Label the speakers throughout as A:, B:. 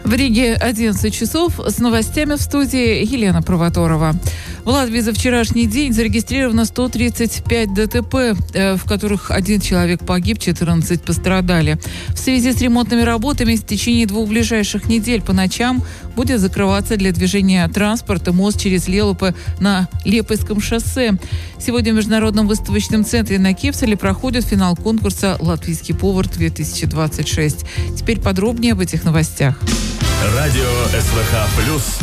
A: В Риге 11 часов. С новостями в студии Елена Провоторова. В Латвии за вчерашний день зарегистрировано 135 ДТП, в которых 1 человек погиб, 14 пострадали. В связи с ремонтными работами в течение 2 ближайших недель по ночам будет закрываться для движения транспорта мост через Лелупе на Лепойском шоссе. Сегодня в Международном выставочном центре на Кепселе проходит финал конкурса «Латвийский повар-2026». Теперь подробнее об этих новостях.
B: Радио СВХ+.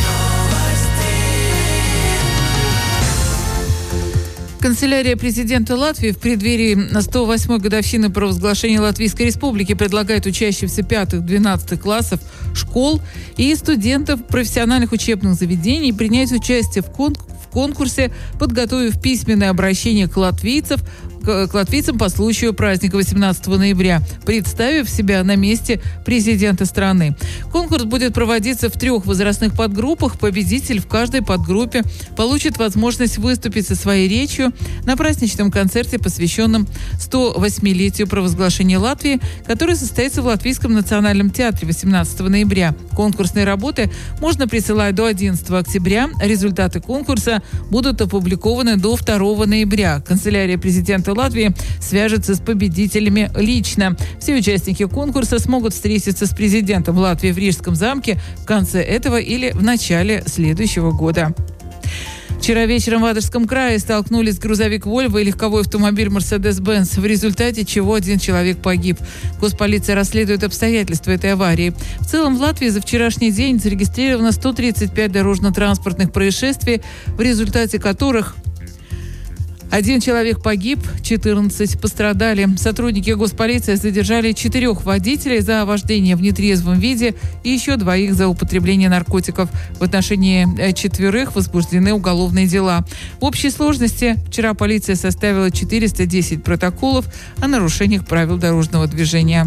A: Канцелярия президента Латвии в преддверии 108-й годовщины провозглашения Латвийской Республики предлагает учащимся 5-12 классов школ и студентов профессиональных учебных заведений принять участие в конкурсе, подготовив письменное обращение к латвийцам по случаю праздника 18 ноября, представив себя на месте президента страны. Конкурс будет проводиться в 3 возрастных подгруппах. Победитель в каждой подгруппе получит возможность выступить со своей речью на праздничном концерте, посвященном 108-летию провозглашения Латвии, который состоится в Латвийском национальном театре 18 ноября. Конкурсные работы можно присылать до 11 октября. Результаты конкурса будут опубликованы до 2 ноября. Канцелярия президента Латвии свяжется с победителями лично. Все участники конкурса смогут встретиться с президентом Латвии в Рижском замке в конце этого или в начале следующего года. Вчера вечером в Адерском крае столкнулись грузовик «Вольво» и легковой автомобиль «Мерседес-Бенц», в результате чего 1 человек погиб. Госполиция расследует обстоятельства этой аварии. В целом в Латвии за вчерашний день зарегистрировано 135 дорожно-транспортных происшествий, в результате которых 1 человек погиб, 14 пострадали. Сотрудники госполиции задержали 4 водителей за вождение в нетрезвом виде и еще 2 за употребление наркотиков. В отношении 4 возбуждены уголовные дела. В общей сложности вчера полиция составила 410 протоколов о нарушениях правил дорожного движения.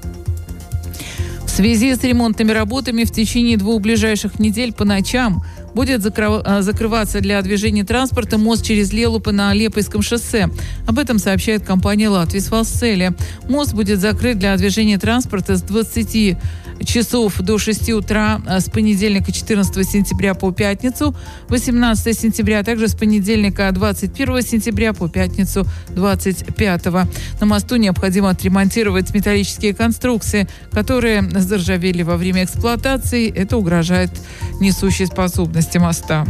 A: В связи с ремонтными работами в течение 2 ближайших недель по ночам будет закрываться для движения транспорта мост через Лелупе на Лепойском шоссе. Об этом сообщает компания «Латвийс Валсцеле». Мост будет закрыт для движения транспорта с 20 часов до 6 утра с понедельника 14 сентября по пятницу 18 сентября, а также с понедельника 21 сентября по пятницу 25. На мосту необходимо отремонтировать металлические конструкции, которые заржавели во время эксплуатации. Это угрожает несущей способности моста.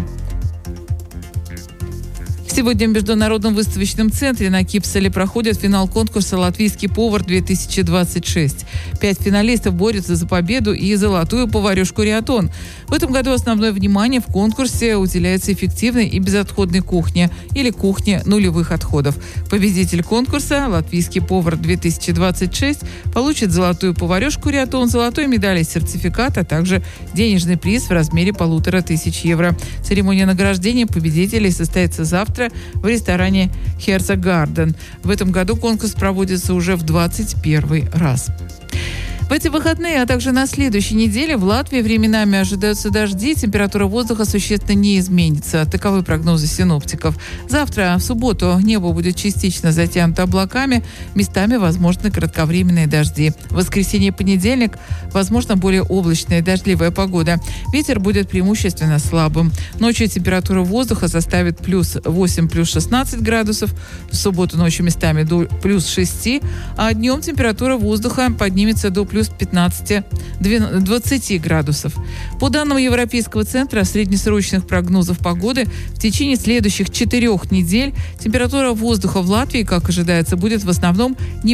A: Сегодня в Международном выставочном центре на Кепселе проходит финал конкурса «Латвийский повар-2026». 5 финалистов борются за победу и золотую поварюшку Риатон. В этом году основное внимание в конкурсе уделяется эффективной и безотходной кухне или кухне нулевых отходов. Победитель конкурса «Латвийский повар-2026» получит золотую поварюшку Риатон, золотой медаль и сертификат, а также денежный приз в размере 1500 евро. Церемония награждения победителей состоится завтра в ресторане «Херцог Гарден». В этом году конкурс проводится уже в 21 раз. В эти выходные, а также на следующей неделе в Латвии временами ожидаются дожди, температура воздуха существенно не изменится. Таковы прогнозы синоптиков. Завтра, в субботу, небо будет частично затянуто облаками, местами возможны кратковременные дожди. В воскресенье и понедельник возможно более облачная и дождливая погода. Ветер будет преимущественно слабым. Ночью температура воздуха составит плюс 8, плюс 16 градусов. В субботу ночью местами до плюс 6, а днем температура воздуха поднимется до плюс 15-20 градусов. По данным Европейского центра среднесрочных прогнозов погоды, в течение следующих 4 недель температура воздуха в Латвии, как ожидается, будет в основном не